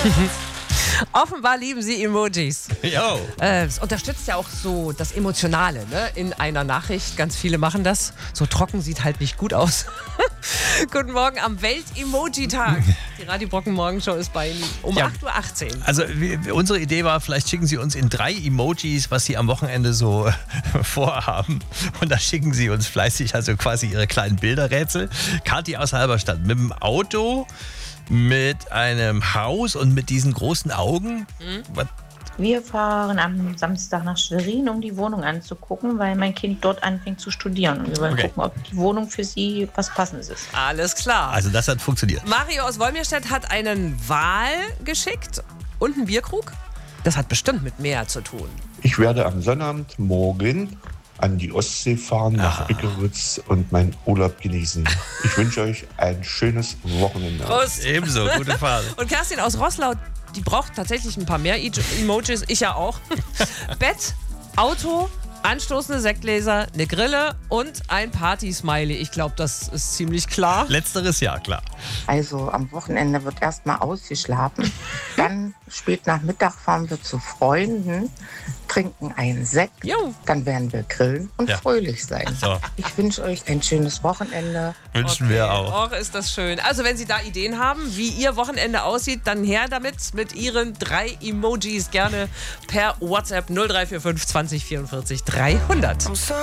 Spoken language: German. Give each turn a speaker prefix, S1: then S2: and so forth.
S1: Offenbar lieben Sie Emojis.
S2: Jo.
S1: Es unterstützt ja auch so das Emotionale, ne? In einer Nachricht. Ganz viele machen das. So trocken sieht halt nicht gut aus. Guten Morgen am Welt-Emoji-Tag. Die Radio Brocken Morgenshow ist bei Ihnen um 8.18 Uhr.
S2: Also unsere Idee war, vielleicht schicken Sie uns in 3 Emojis, was Sie am Wochenende so vorhaben. Und da schicken Sie uns fleißig also quasi Ihre kleinen Bilderrätsel. Kathi aus Halberstadt mit dem Auto, mit einem Haus und mit diesen großen Augen. Was?
S3: Wir fahren am Samstag nach Schwerin, um die Wohnung anzugucken, weil mein Kind dort anfängt zu studieren. Und wir wollen gucken, ob die Wohnung für sie was Passendes ist.
S1: Alles klar.
S2: Also das hat funktioniert.
S1: Mario aus Wolmirstedt hat einen Wal geschickt und einen Bierkrug. Das hat bestimmt mit Meer zu tun.
S4: Ich werde am Sonnabend morgen an die Ostsee fahren, nach Ickeritz und meinen Urlaub genießen. Ich wünsche euch ein schönes Wochenende.
S1: Prost.
S2: Ebenso, gute Fahrt.
S1: Und Kerstin aus Roßlau, die braucht tatsächlich ein paar mehr Emojis. Ich ja auch. Bett, Auto, anstoßende Sektgläser, eine Grille und ein Party-Smiley. Ich glaube, das ist ziemlich klar.
S2: Letzteres ja, klar.
S5: Also am Wochenende wird erstmal ausgeschlafen. Dann spät nach Mittag fahren wir zu Freunden, trinken einen Sekt.
S1: Jo.
S5: Dann werden wir grillen und fröhlich sein.
S2: So.
S5: Ich wünsche euch ein schönes Wochenende.
S2: Wünschen wir auch.
S1: Och, ist das schön. Also wenn Sie da Ideen haben, wie Ihr Wochenende aussieht, dann her damit mit Ihren 3 Emojis. Gerne per WhatsApp 0345 20 44 300.